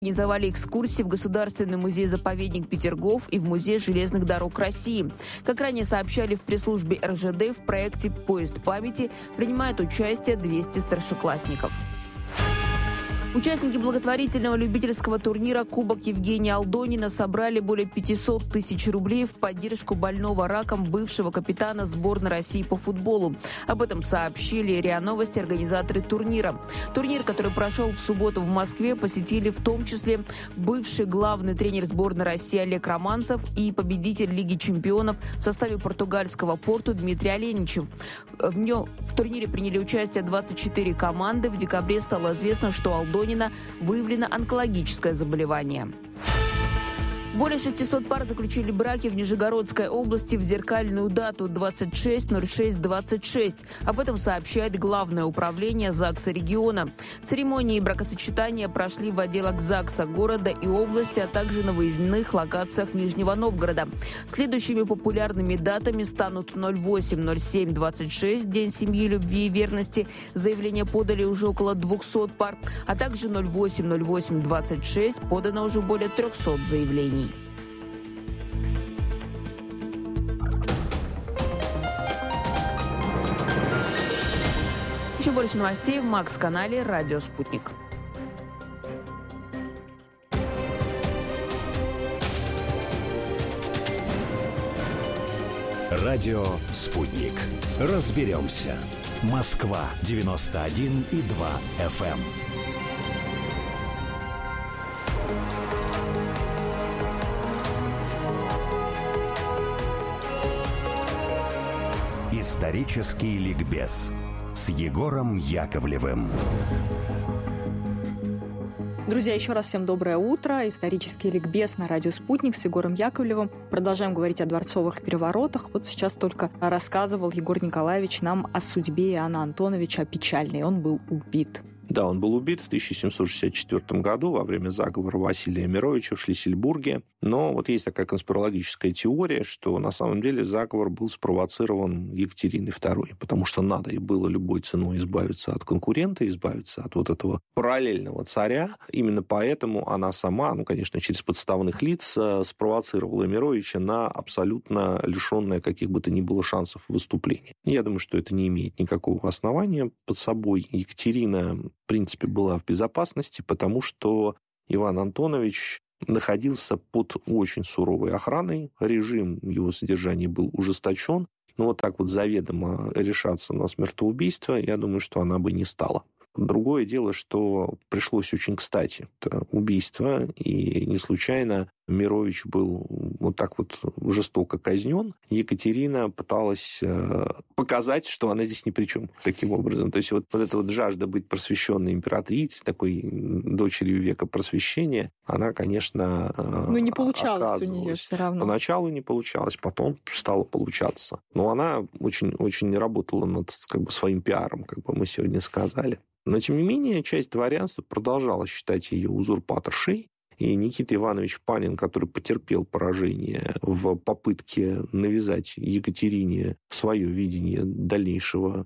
Организовали экскурсии в Государственный музей-заповедник Петергоф и в Музей железных дорог России. Как ранее сообщали в пресс-службе РЖД, в проекте «Поезд памяти» принимают участие 200 старшеклассников. Участники благотворительного любительского турнира «Кубок Евгения Алдонина» собрали более 500 тысяч рублей в поддержку больного раком бывшего капитана сборной России по футболу. Об этом сообщили РИА Новости организаторы турнира. Турнир, который прошел в субботу в Москве, посетили в том числе бывший главный тренер сборной России Олег Романцев и победитель Лиги чемпионов в составе португальского «Порту» Дмитрий Оленичев. В турнире приняли участие 24 команды. В декабре стало известно, что Алдонина выявлено онкологическое заболевание. Более 600 пар заключили браки в Нижегородской области в зеркальную дату 26.06.26. Об этом сообщает Главное управление ЗАГСа региона. Церемонии бракосочетания прошли в отделах ЗАГСа города и области, а также на выездных локациях Нижнего Новгорода. Следующими популярными датами станут 08.07.26, День семьи, любви и верности. Заявления подали уже около 200 пар, а также 08.08.26 подано уже более 300 заявлений. Еще больше новостей в Макс-канале «Радио Спутник». Радио «Спутник». Разберемся. Москва 91,2 FM. Исторический ликбез с Егором Яковлевым. Друзья, еще раз всем доброе утро. Исторический ликбез на радио «Спутник» с Егором Яковлевым. Продолжаем говорить о дворцовых переворотах. Вот сейчас только рассказывал Егор Николаевич нам о судьбе Иоанна Антоновича печальной. Он был убит. Да, он был убит в 1764 году во время заговора Василия Мировича в Шлиссельбурге. Но вот есть такая конспирологическая теория, что на самом деле заговор был спровоцирован Екатериной II, потому что надо и было любой ценой избавиться от конкурента, избавиться от вот этого параллельного царя. Именно поэтому она сама, конечно, через подставных лиц спровоцировала Мировича на абсолютно лишенное каких бы то ни было шансов выступления. Я думаю, что это не имеет никакого основания под собой. Екатерина, в принципе, была в безопасности, потому что Иван Антонович находился под очень суровой охраной, режим его содержания был ужесточен, но вот так вот заведомо решаться на смертоубийство, я думаю, что она бы не стала. Другое дело, что пришлось очень кстати это убийство, и не случайно Мирович был вот так вот жестоко казнен. Екатерина пыталась показать, что она здесь ни при чем таким образом. То есть вот эта вот жажда быть просвещенной императрицей, такой дочерью века просвещения, она, конечно, не получалось у нее все равно. Поначалу не получалось, потом стало получаться. Но она очень работала над своим пиаром, как бы мы сегодня сказали. Но, тем не менее, часть дворянства продолжала считать ее узурпаторшей, и Никита Иванович Панин, который потерпел поражение в попытке навязать Екатерине свое видение дальнейшего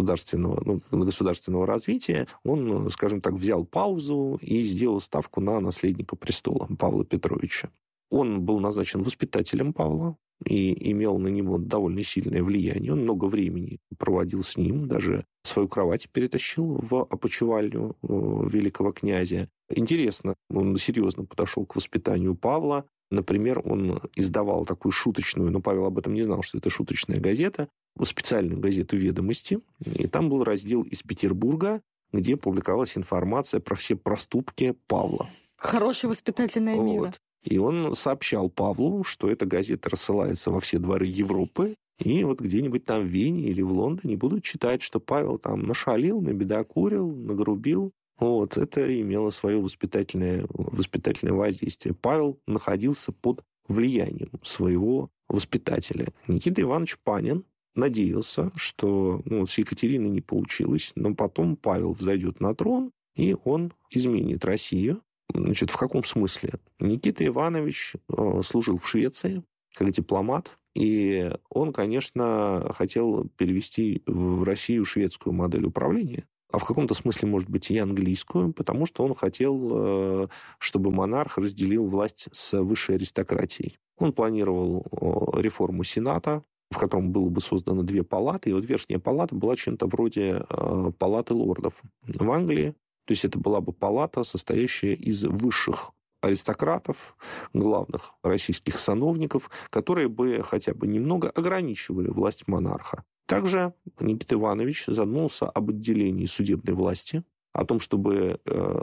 государственного развития, он, скажем так, взял паузу и сделал ставку на наследника престола Павла Петровича. Он был назначен воспитателем Павла и имел на него довольно сильное влияние. Он много времени проводил с ним, даже свою кровать перетащил в опочивальню великого князя. Интересно, он серьезно подошел к воспитанию Павла. Например, он издавал такую шуточную, но Павел об этом не знал, что это шуточная газета, специальную газету «Ведомости». И там был раздел из Петербурга, где публиковалась информация про все проступки Павла. Хорошая воспитательная мера. И он сообщал Павлу, что эта газета рассылается во все дворы Европы, и вот где-нибудь там в Вене или в Лондоне будут читать, что Павел там нашалил, набедокурил, нагрубил. Вот, это имело свое воспитательное воздействие. Павел находился под влиянием своего воспитателя. Никита Иванович Панин надеялся, что с Екатериной не получилось, но потом Павел взойдет на трон, и он изменит Россию. Значит, в каком смысле? Никита Иванович служил в Швеции как дипломат, и он, конечно, хотел перевести в Россию шведскую модель управления. а в каком-то смысле, может быть, и английскую, потому что он хотел, чтобы монарх разделил власть с высшей аристократией. Он планировал реформу Сената, в котором было бы создано 2 палаты, и вот верхняя палата была чем-то вроде палаты лордов в Англии. То есть это была бы палата, состоящая из высших аристократов, главных российских сановников, которые бы хотя бы немного ограничивали власть монарха. Также Никита Иванович задумался об отделении судебной власти, о том, чтобы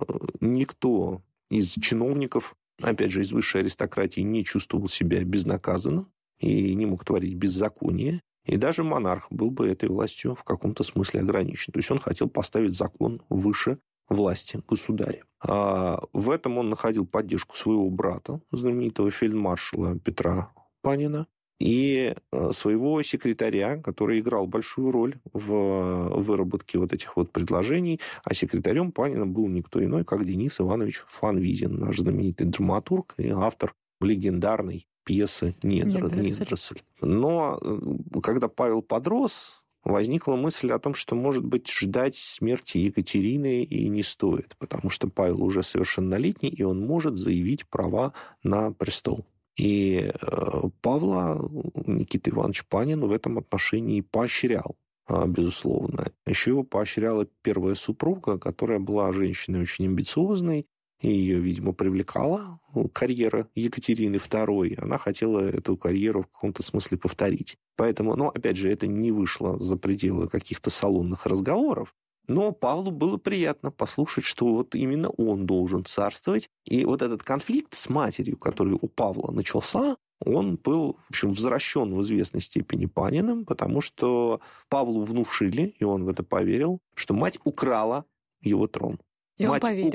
никто из чиновников, опять же, из высшей аристократии, не чувствовал себя безнаказанным и не мог творить беззаконие. И даже монарх был бы этой властью в каком-то смысле ограничен. То есть он хотел поставить закон выше власти государя. В этом он находил поддержку своего брата, знаменитого фельдмаршала Петра Панина, и своего секретаря, который играл большую роль в выработке вот этих вот предложений. А секретарем Панина был никто иной, как Денис Иванович Фанвизин, наш знаменитый драматург и автор легендарной пьесы «Недоросль». Но когда Павел подрос, возникла мысль о том, что, может быть, ждать смерти Екатерины и не стоит, потому что Павел уже совершеннолетний, и он может заявить права на престол. И Павла Никита Иванович Панин в этом отношении поощрял, безусловно. Еще его поощряла первая супруга, которая была женщиной очень амбициозной, и ее, видимо, привлекала карьера Екатерины II. Она хотела эту карьеру в каком-то смысле повторить. Поэтому, опять же, это не вышло за пределы каких-то салонных разговоров. Но Павлу было приятно послушать, что вот именно он должен царствовать. И вот этот конфликт с матерью, который у Павла начался, он был, в общем, возвращен в известной степени Паниным, потому что Павлу внушили, и он в это поверил, что мать украла его трон. И мать он поверил.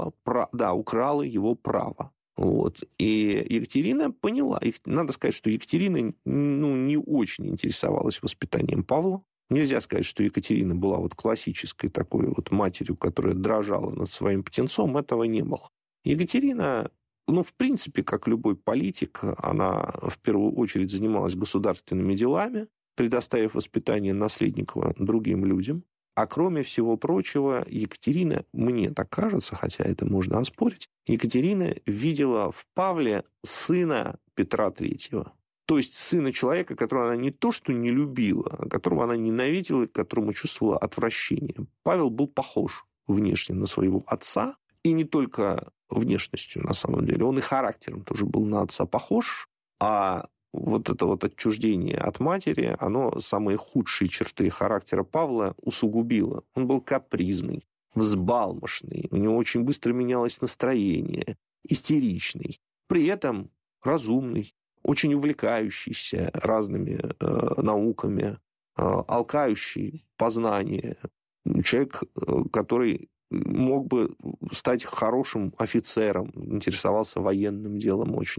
украла его право. Вот. И Екатерина поняла. Надо сказать, что Екатерина не очень интересовалась воспитанием Павла. Нельзя сказать, что Екатерина была вот классической такой вот матерью, которая дрожала над своим птенцом. Этого не было. Екатерина, в принципе, как любой политик, она в первую очередь занималась государственными делами, предоставив воспитание наследника другим людям. А кроме всего прочего, Екатерина, мне так кажется, хотя это можно оспорить, Екатерина видела в Павле сына Петра III. То есть сына человека, которого она не то что не любила, а которого она ненавидела и к которому чувствовала отвращение. Павел был похож внешне на своего отца, и не только внешностью, на самом деле. Он и характером тоже был на отца похож, а вот это вот отчуждение от матери, оно самые худшие черты характера Павла усугубило. Он был капризный, взбалмошный, у него очень быстро менялось настроение, истеричный, при этом разумный, очень увлекающийся разными науками, алкающий познание, человек, который мог бы стать хорошим офицером, интересовался военным делом очень,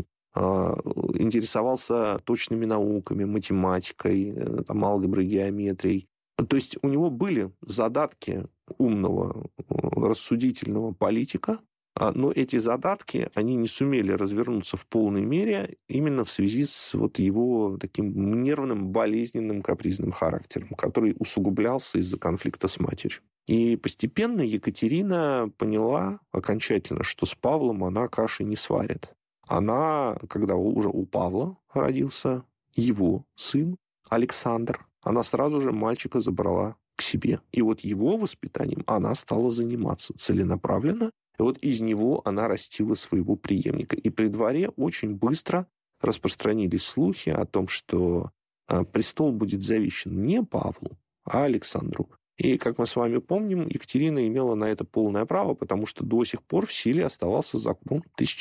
интересовался точными науками, математикой, алгеброй, геометрией. То есть у него были задатки умного, рассудительного политика, но эти задатки, они не сумели развернуться в полной мере именно в связи с вот его таким нервным, болезненным, капризным характером, который усугублялся из-за конфликта с матерью. И постепенно Екатерина поняла окончательно, что с Павлом она каши не сварит. Она, когда уже у Павла родился его сын Александр, она сразу же мальчика забрала к себе. И вот его воспитанием она стала заниматься целенаправленно. И вот из него она растила своего преемника. И при дворе очень быстро распространились слухи о том, что престол будет завещен не Павлу, а Александру. И, как мы с вами помним, Екатерина имела на это полное право, потому что до сих пор в силе оставался закон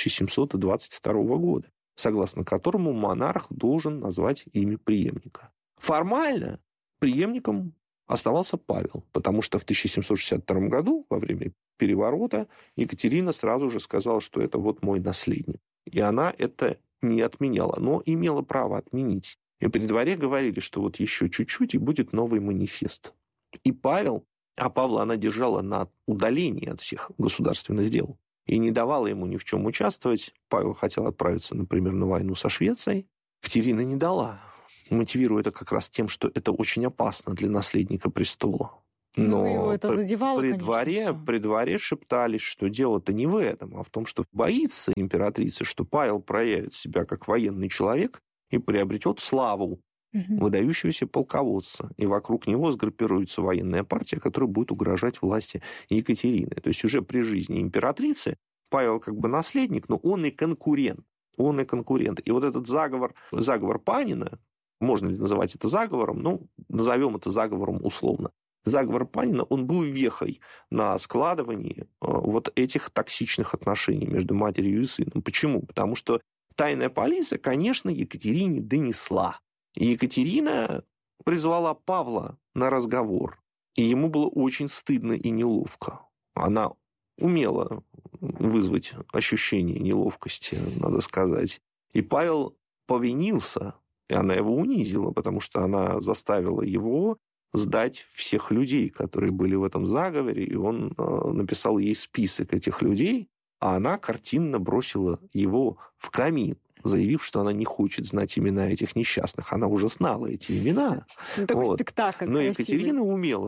1722 года, согласно которому монарх должен назвать имя преемника. Формально преемником оставался Павел, потому что в 1762 году, во время переворота, Екатерина сразу же сказала, что это вот мой наследник. И она это не отменяла, но имела право отменить. И при дворе говорили, что вот еще чуть-чуть, и будет новый манифест. И Павла она держала на удалении от всех государственных дел и не давала ему ни в чем участвовать. Павел хотел отправиться, например, на войну со Швецией. Екатерина не дала, мотивируя это как раз тем, что это очень опасно для наследника престола. Но его это задевало, при конечно, дворе шептались, что дело-то не в этом, а в том, что боится императрица, что Павел проявит себя как военный человек и приобретет славу выдающегося полководца. И вокруг него сгруппируется военная партия, которая будет угрожать власти Екатерины. То есть уже при жизни императрицы Павел как бы наследник, но он и конкурент. Он и конкурент. И вот этот заговор Панина, можно ли называть это заговором? Ну, назовем это заговором условно. Заговор Панина, он был вехой на складывании вот этих токсичных отношений между матерью и сыном. Почему? Потому что тайная полиция, конечно, Екатерине донесла. И Екатерина призвала Павла на разговор. И ему было очень стыдно и неловко. Она умела вызвать ощущение неловкости, надо сказать. И Павел повинился, и она его унизила, потому что она заставила его сдать всех людей, которые были в этом заговоре, и он написал ей список этих людей, а она картинно бросила его в камин, заявив, что она не хочет знать имена этих несчастных. Она уже знала эти имена. Такой спектакль. Но Екатерина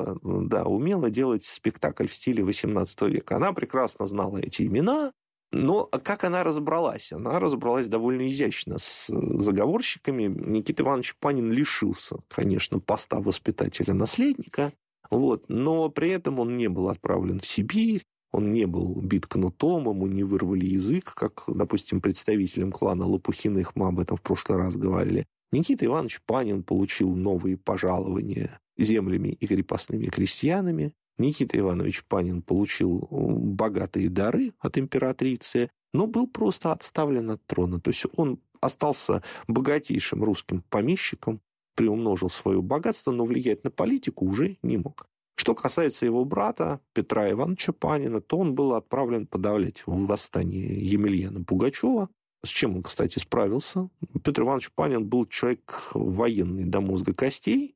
умела делать спектакль в стиле XVIII века. Она прекрасно знала эти имена, но как она разобралась? Она разобралась довольно изящно с заговорщиками. Никита Иванович Панин лишился, конечно, поста воспитателя-наследника, но при этом он не был отправлен в Сибирь, он не был бит кнутом, ему не вырвали язык, как, допустим, представителям клана Лопухиных, мы об этом в прошлый раз говорили. Никита Иванович Панин получил новые пожалования землями и крепостными крестьянами. Никита Иванович Панин получил богатые дары от императрицы, но был просто отставлен от трона. То есть он остался богатейшим русским помещиком, приумножил свое богатство, но влиять на политику уже не мог. Что касается его брата Петра Ивановича Панина, то он был отправлен подавлять восстание Емельяна Пугачева, с чем он, кстати, справился. Петр Иванович Панин был человек военный до мозга костей,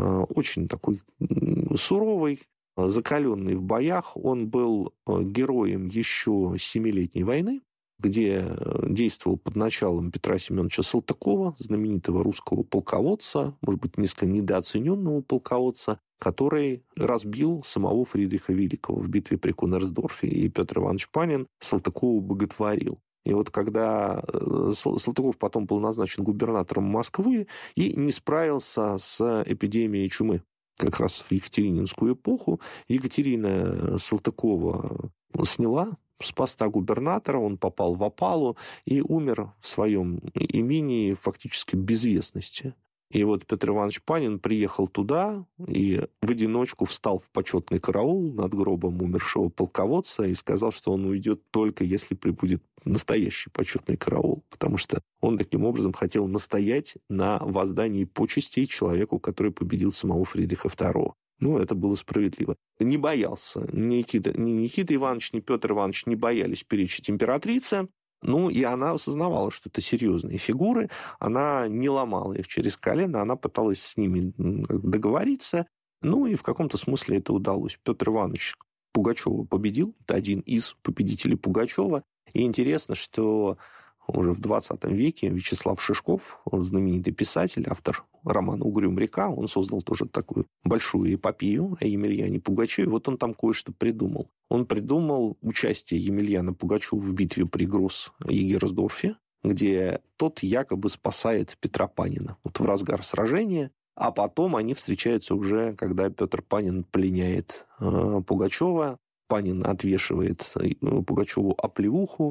очень такой суровый, закаленный в боях. Он был героем еще Семилетней войны, где действовал под началом Петра Семеновича Салтыкова, знаменитого русского полководца, может быть, несколько недооцененного полководца, который разбил самого Фридриха Великого в битве при Кунерсдорфе. И Петр Иванович Панин Салтыкова боготворил. И вот когда Салтыков потом был назначен губернатором Москвы и не справился с эпидемией чумы, как раз в Екатерининскую эпоху, Екатерина Салтыкова сняла с поста губернатора, он попал в опалу и умер в своем имении фактически без вестности. И вот Петр Иванович Панин приехал туда и в одиночку встал в почетный караул над гробом умершего полководца и сказал, что он уйдет только если прибудет настоящий почетный караул, потому что он таким образом хотел настоять на воздании почестей человеку, который победил самого Фридриха II. Это было справедливо. Не боялся ни Никита Иванович, ни Петр Иванович не боялись перечить императрице. И она осознавала, что это серьезные фигуры, она не ломала их через колено, она пыталась с ними договориться, и в каком-то смысле это удалось. Петр Иванович Пугачева победил, это один из победителей Пугачева, и интересно, что уже в 20 веке Вячеслав Шишков, он знаменитый писатель, автор романа «Угрюм река», он создал тоже такую большую эпопею о Емельяне Пугачеве. Вот он там кое-что придумал. Он придумал участие Емельяна Пугачева в битве при Гросс-Егерсдорфе, где тот якобы спасает Петра Панина в разгар сражения, а потом они встречаются уже, когда Петр Панин пленяет Пугачева. Панин отвешивает Пугачеву оплеуху,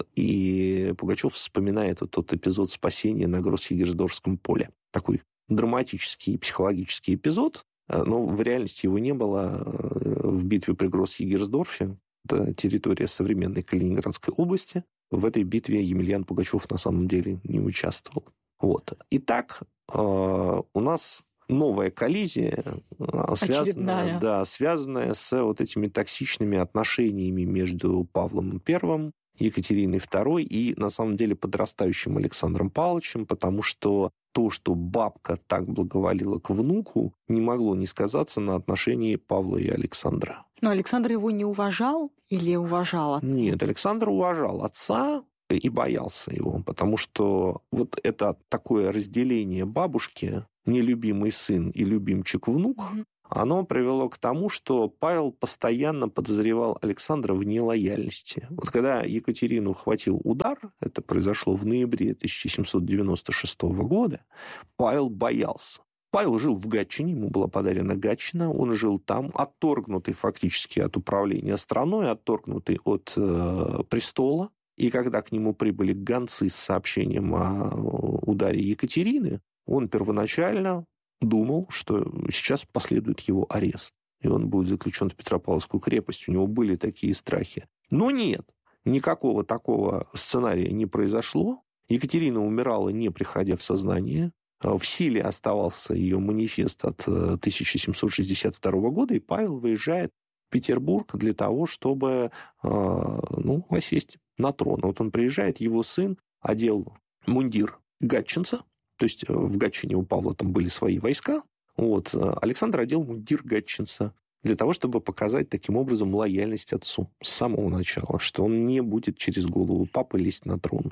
и Пугачев вспоминает тот эпизод спасения на Гросс-Егерсдорфском поле. Такой драматический и психологический эпизод, но в реальности его не было в битве при Гросс-Егерсдорфе. Это территория современной Калининградской области. В этой битве Емельян Пугачев на самом деле не участвовал. Итак, у нас новая коллизия, связанная с этими токсичными отношениями между Павлом I, Екатериной II и, на самом деле, подрастающим Александром Павловичем, потому что то, что бабка так благоволила к внуку, не могло не сказаться на отношении Павла и Александра. Но Александр его не уважал или уважал отца? Нет, Александр уважал отца и боялся его, потому что это такое разделение бабушки, нелюбимый сын и любимчик внук, оно привело к тому, что Павел постоянно подозревал Александра в нелояльности. Вот когда Екатерину хватил удар, это произошло в ноябре 1796 года, Павел боялся. Павел жил в Гатчине, ему была подарена Гатчина, он жил там, отторгнутый фактически от управления страной, отторгнутый от престола. И когда к нему прибыли гонцы с сообщением о ударе Екатерины, он первоначально думал, что сейчас последует его арест, и он будет заключен в Петропавловскую крепость. У него были такие страхи. Но нет, никакого такого сценария не произошло. Екатерина умирала, не приходя в сознание. В силе оставался ее манифест от 1762 года, и Павел выезжает в Петербург для того, чтобы осесть на трон. Вот он приезжает, его сын одел мундир гатчинца, то есть в Гатчине у Павла там были свои войска. Вот. Александр одел мундир гатчинца для того, чтобы показать таким образом лояльность отцу с самого начала, что он не будет через голову папы лезть на трон.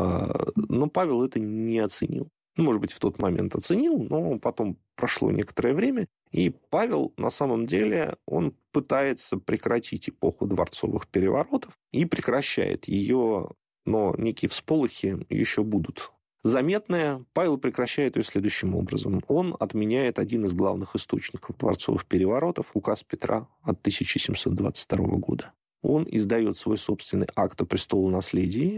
Но Павел это не оценил. Может быть, в тот момент оценил, но потом прошло некоторое время, и Павел, на самом деле, он пытается прекратить эпоху дворцовых переворотов и прекращает ее, но некие всполохи еще будут заметные. Павел прекращает ее следующим образом. Он отменяет один из главных источников дворцовых переворотов, указ Петра от 1722 года. Он издает свой собственный акт о престолонаследии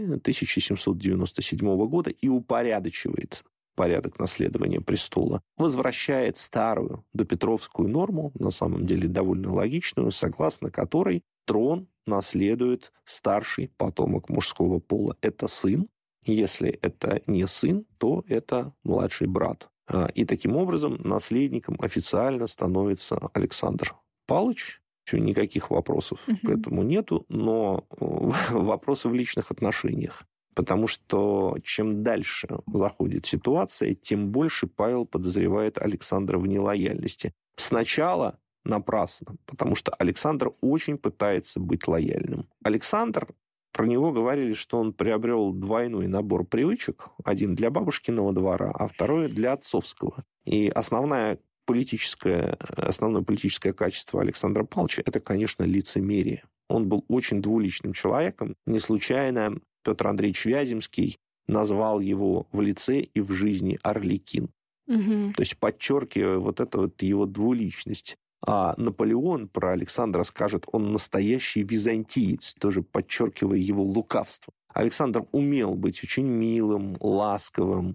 1797 года и упорядочивает порядок наследования престола, возвращает старую допетровскую норму, на самом деле довольно логичную, согласно которой трон наследует старший потомок мужского пола. Это сын. Если это не сын, то это младший брат. И таким образом наследником официально становится Александр Павлович. Еще никаких вопросов к этому нету, но вопросы в личных отношениях. Потому что чем дальше заходит ситуация, тем больше Павел подозревает Александра в нелояльности. Сначала напрасно, потому что Александр очень пытается быть лояльным. Александр, про него говорили, что он приобрел двойной набор привычек. Один для бабушкиного двора, а второй для отцовского. И основное политическое качество Александра Павловича – это, конечно, лицемерие. Он был очень двуличным человеком. Не случайно Петр Андреевич Вяземский назвал его в лице и в жизни арлекин. То есть подчеркивая вот эту вот его двуличность. А Наполеон про Александра скажет, он настоящий византиец, тоже подчеркивая его лукавство. Александр умел быть очень милым, ласковым,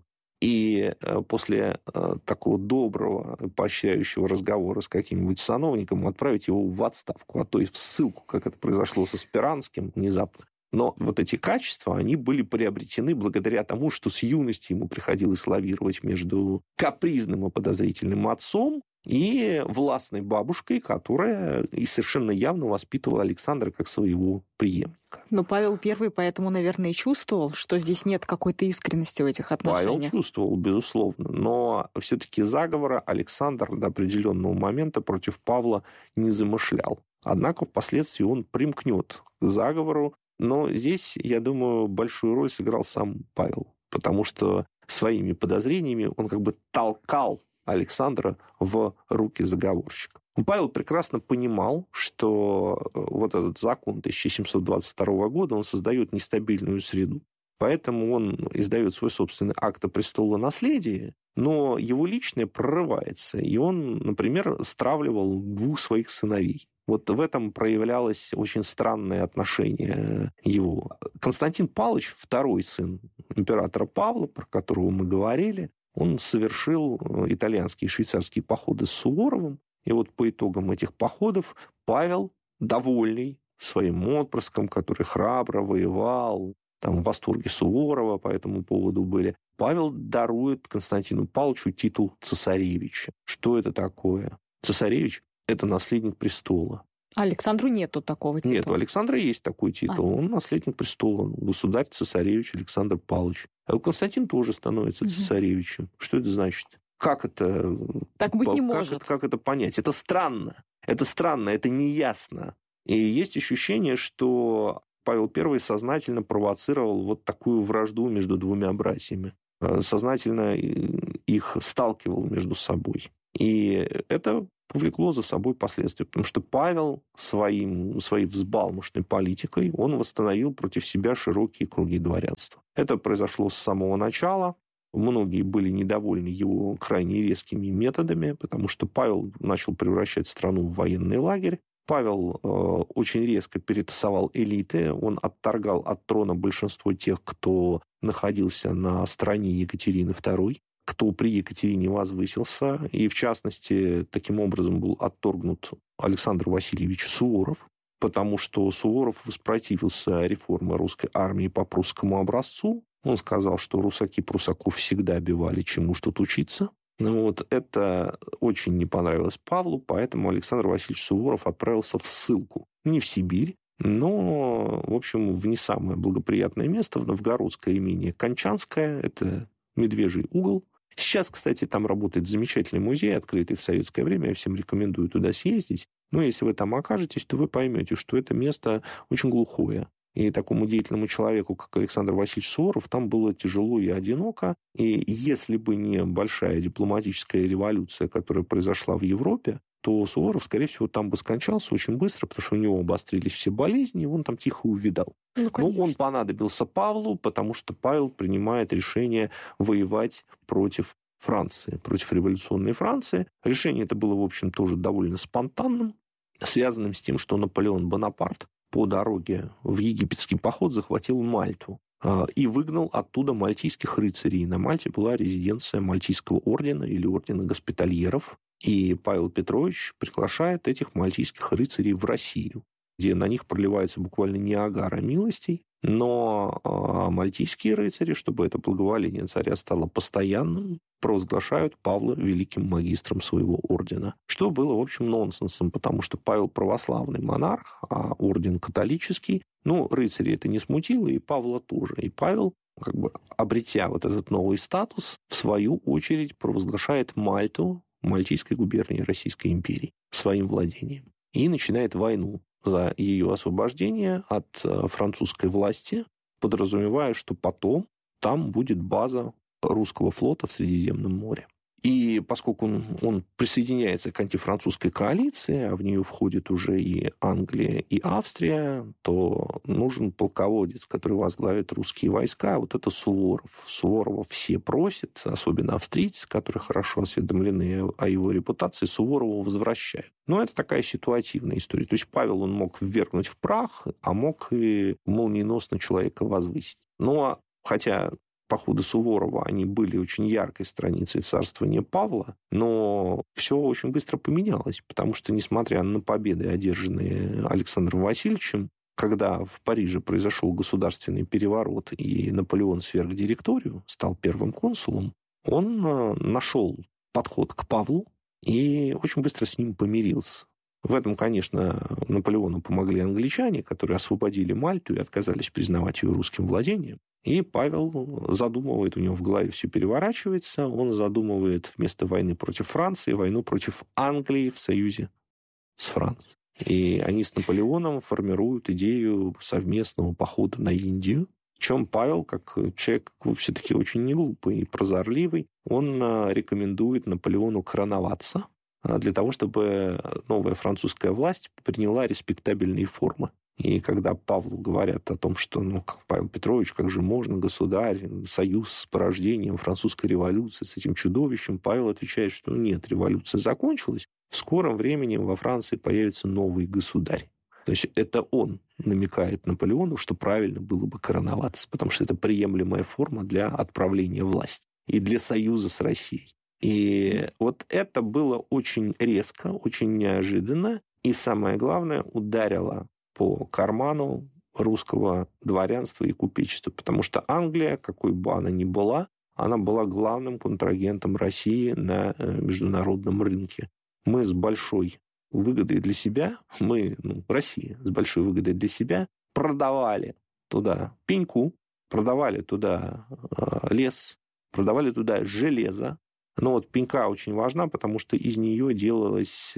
и после такого доброго, поощряющего разговора с каким-нибудь сановником отправить его в отставку, а то и в ссылку, как это произошло со Спиранским внезапно. Но вот эти качества, они были приобретены благодаря тому, что с юности ему приходилось лавировать между капризным и подозрительным отцом и властной бабушкой, которая и совершенно явно воспитывала Александра как своего преемника. Но Павел I поэтому, наверное, и чувствовал, что здесь нет какой-то искренности в этих отношениях. Павел чувствовал, безусловно. Но все-таки заговора Александр до определенного момента против Павла не замышлял. Однако впоследствии он примкнет к заговору. Но здесь, я думаю, большую роль сыграл сам Павел, потому что своими подозрениями он как бы толкал Александра в руки заговорщика. Павел прекрасно понимал, что вот этот закон 1722 года, он создает нестабильную среду. Поэтому он издает свой собственный акт о престолонаследии, но его личное прорывается. И он, например, стравливал двух своих сыновей. Вот в этом проявлялось очень странное отношение его. Константин Павлович, второй сын императора Павла, про которого мы говорили, он совершил итальянские и швейцарские походы с Суворовым. И вот по итогам этих походов Павел, довольный своим отпрыском, который храбро воевал, там в восторге Суворова по этому поводу были, Павел дарует Константину Павловичу титул цесаревича. Что это такое? Цесаревич – это наследник престола. Александру нету такого титула? Нет, у Александра есть такой титул. Он наследник престола. Государь-цесаревич Александр Павлович. А у Константина тоже становится цесаревичем. Что это значит? Как это... Так быть не может. Как это понять? Это странно. Это неясно. И есть ощущение, что Павел I сознательно провоцировал вот такую вражду между двумя братьями. Сознательно их сталкивал между собой. И это влекло за собой последствия, потому что Павел своей взбалмошной политикой, он восстановил против себя широкие круги дворянства. Это произошло с самого начала. Многие были недовольны его крайне резкими методами, потому что Павел начал превращать страну в военный лагерь. Павел очень резко перетасовал элиты, он отторгал от трона большинство тех, кто находился на стороне Екатерины II, кто при Екатерине возвысился, и, в частности, таким образом был отторгнут Александр Васильевич Суворов, потому что Суворов воспротивился реформе русской армии по прусскому образцу. Он сказал, что русаки прусаков всегда бивали, чему ж тут учиться. Это очень не понравилось Павлу, поэтому Александр Васильевич Суворов отправился в ссылку. Не в Сибирь, но, в общем, в не самое благоприятное место, в новгородское имение Кончанское, это Медвежий угол. Сейчас, кстати, там работает замечательный музей, открытый в советское время, я всем рекомендую туда съездить. Но если вы там окажетесь, то вы поймете, что это место очень глухое. И такому деятельному человеку, как Александр Васильевич Суворов, там было тяжело и одиноко. И если бы не большая дипломатическая революция, которая произошла в Европе, то Суворов, скорее всего, там бы скончался очень быстро, потому что у него обострились все болезни, и он там тихо увядал. Но он понадобился Павлу, потому что Павел принимает решение воевать против Франции, против революционной Франции. Решение это было, в общем, тоже довольно спонтанным, связанным с тем, что Наполеон Бонапарт по дороге в египетский поход захватил Мальту и выгнал оттуда мальтийских рыцарей. На Мальте была резиденция Мальтийского ордена или ордена госпитальеров. И Павел Петрович приглашает этих мальтийских рыцарей в Россию, где на них проливается буквально Ниагара милостей. Но мальтийские рыцари, чтобы это благоволение царя стало постоянным, провозглашают Павла великим магистром своего ордена. Что было, в общем, нонсенсом, потому что Павел православный монарх, а орден католический. Рыцари это не смутило, и Павла тоже. И Павел, обретя этот новый статус, в свою очередь провозглашает Мальту, Мальтийской губернии Российской империи, своим владением. И начинает войну за ее освобождение от французской власти, подразумевая, что потом там будет база русского флота в Средиземном море. И поскольку он присоединяется к антифранцузской коалиции, а в нее входит уже и Англия, и Австрия, то нужен полководец, который возглавит русские войска. Это Суворов. Суворова все просят, особенно австрийцы, которые хорошо осведомлены о его репутации, Суворова возвращают. Но это такая ситуативная история. То есть Павел он мог ввергнуть в прах, а мог и молниеносно человека возвысить. Хотя походы Суворова, они были очень яркой страницей царствования Павла, но все очень быстро поменялось, потому что, несмотря на победы, одержанные Александром Васильевичем, когда в Париже произошел государственный переворот и Наполеон сверг директорию, стал первым консулом, он нашел подход к Павлу и очень быстро с ним помирился. В этом, конечно, Наполеону помогли англичане, которые освободили Мальту и отказались признавать ее русским владением. И Павел задумывает, у него в голове все переворачивается, он задумывает вместо войны против Франции войну против Англии в союзе с Францией. И они с Наполеоном формируют идею совместного похода на Индию. Причем Павел, как человек все-таки очень неглупый и прозорливый, он рекомендует Наполеону короноваться для того, чтобы новая французская власть приняла респектабельные формы. И когда Павлу говорят о том, что, Павел Петрович, как же можно, государь, союз с порождением французской революции, с этим чудовищем, Павел отвечает, что нет, революция закончилась, в скором времени во Франции появится новый государь. То есть это он намекает Наполеону, что правильно было бы короноваться, потому что это приемлемая форма для отправления власти и для союза с Россией. И это было очень резко, очень неожиданно, и самое главное, ударило по карману русского дворянства и купечества, потому что Англия, какой бы она ни была, она была главным контрагентом России на международном рынке. Мы с большой выгодой для себя, Россия с большой выгодой для себя продавали туда пеньку, продавали туда лес, продавали туда железо. Но пенька очень важна, потому что из нее делались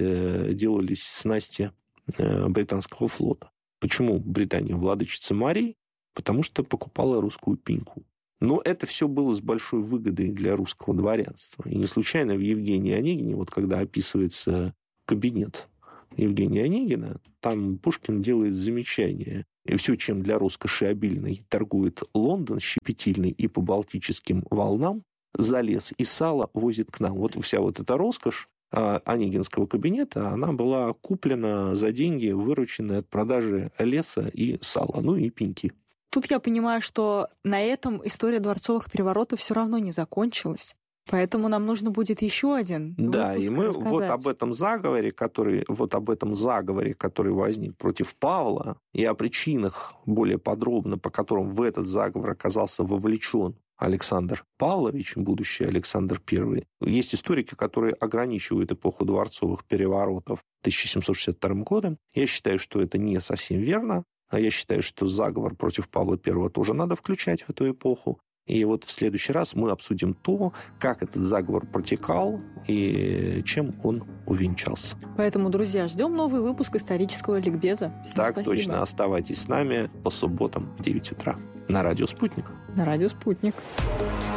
снасти британского флота. Почему Британия владычица морей? Потому что покупала русскую пеньку. Но это все было с большой выгодой для русского дворянства. И не случайно в Евгении Онегине, когда описывается кабинет Евгения Онегина, там Пушкин делает замечание. И все, чем для роскоши обильной торгует Лондон, щепетильный и по Балтическим волнам, за лес и сало возит к нам. Вот вся вот эта роскошь Онегинского кабинета, она была куплена за деньги, вырученные от продажи леса и сала, ну и пеньки. Тут я понимаю, что на этом история дворцовых переворотов все равно не закончилась. Поэтому нам нужно будет еще один выпуск. Да, и мы рассказать. вот об этом заговоре, который возник против Павла, и о причинах более подробно, по которым в этот заговор оказался вовлечен Александр Павлович, будущий Александр I. Есть историки, которые ограничивают эпоху дворцовых переворотов 1762 годом. Я считаю, что это не совсем верно. А я считаю, что заговор против Павла I тоже надо включать в эту эпоху. И вот в следующий раз мы обсудим то, как этот заговор протекал и чем он увенчался. Поэтому, друзья, ждем новый выпуск исторического ликбеза. Всем так спасибо. Точно. Оставайтесь с нами по субботам в 9 утра на радио «Спутник». На радио «Спутник».